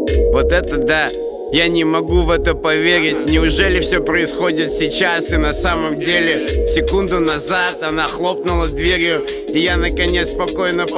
Вот это да, я не могу в это поверить. Неужели все происходит сейчас и на самом деле? Секунду назад она хлопнула дверью, и я наконец спокойно